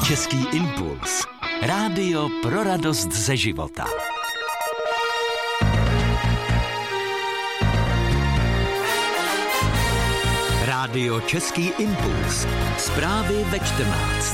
Český impuls. Rádio pro radost ze života. Rádio Český impuls. Zprávy ve 14.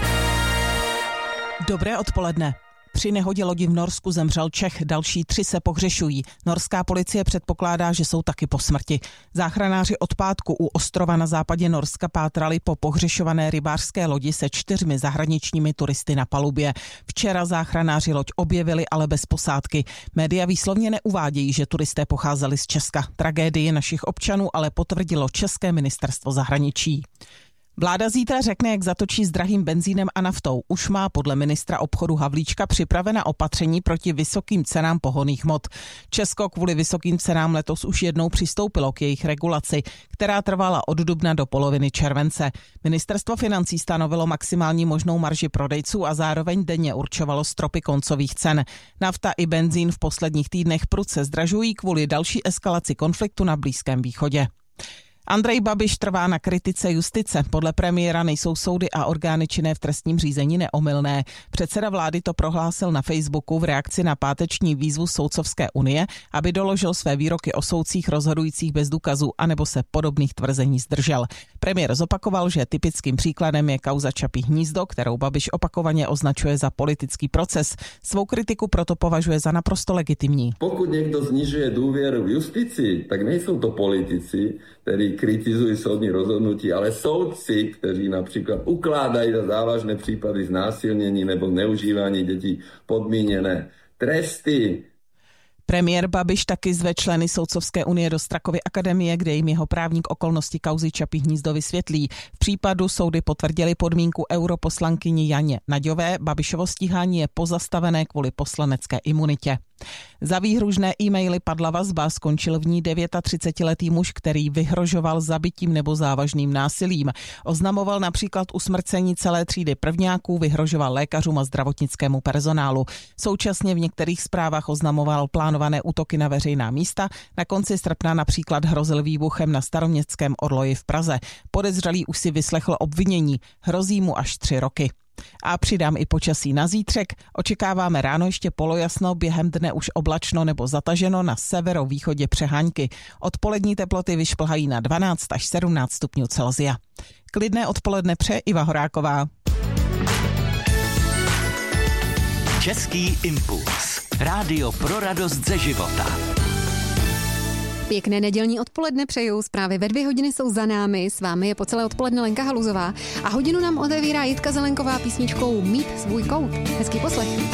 Dobré odpoledne. Při nehodě lodi v Norsku zemřel Čech, další 3 se pohřešují. Norská policie předpokládá, že jsou taky po smrti. Záchranáři od pátku u ostrova na západě Norska pátrali po pohřešované rybářské lodi se 4 zahraničními turisty na palubě. Včera záchranáři loď objevili, ale bez posádky. Média výslovně neuvádějí, že turisté pocházeli z Česka. Tragédii našich občanů ale potvrdilo České ministerstvo zahraničí. Vláda zítra řekne, jak zatočí s drahým benzínem a naftou. Už má podle ministra obchodu Havlíčka připravena opatření proti vysokým cenám pohonných hmot. Česko kvůli vysokým cenám letos už jednou přistoupilo k jejich regulaci, která trvala od dubna do poloviny července. Ministerstvo financí stanovilo maximální možnou marži prodejců a zároveň denně určovalo stropy koncových cen. Nafta i benzín v posledních týdnech prudce zdražují kvůli další eskalaci konfliktu na Blízkém východě. Andrej Babiš trvá na kritice justice. Podle premiéra nejsou soudy a orgány činné v trestním řízení neomylné. Předseda vlády to prohlásil na Facebooku v reakci na páteční výzvu Soudcovské unie, aby doložil své výroky o soudcích rozhodujících bez důkazů anebo se podobných tvrzení zdržel. Premiér zopakoval, že typickým příkladem je kauza Čapí hnízdo, kterou Babiš opakovaně označuje za politický proces. Svou kritiku proto považuje za naprosto legitimní. Pokud někdo znižuje důvěru v justici, tak nejsou to politici, kteří kritizují soudní rozhodnutí, ale soudci, kteří například ukládají za závažné případy znásilnění nebo zneužívání dětí podmíněné tresty. Premiér Babiš taky zve členy Soudcovské unie do Strakovy akademie, kde jim jeho právník okolnosti kauzy Čapí hnízdo vysvětlí. V případu soudy potvrdili podmínku europoslankyni Janě Naďové. Babišovo stíhání je pozastavené kvůli poslanecké imunitě. Za výhružné e-maily padla vazba, skončil v ní 39letý muž, který vyhrožoval zabitím nebo závažným násilím. Oznamoval například usmrcení celé třídy prvňáků, vyhrožoval lékařům a zdravotnickému personálu. Současně v některých zprávách oznamoval plánované útoky na veřejná místa. Na konci srpna například hrozil výbuchem na Staroměstském orloji v Praze. Podezřelý už si vyslechl obvinění. Hrozí mu až 3 roky. A přidám i počasí na zítřek. Očekáváme ráno ještě polojasno, během dne už oblačno nebo zataženo, na severovýchodě přehánky. Odpolední teploty vyšplhají na 12 až 17 stupňů Celsia. Klidné odpoledne přeje Iva Horáková. Český impuls. Rádio pro radost ze života. Pěkné nedělní odpoledne přeju, zprávy ve 2 hodiny jsou za námi, s vámi je po celé odpoledne Lenka Haluzová a hodinu nám otevírá Jitka Zelenková písničkou Mít svůj kout. Hezký poslech.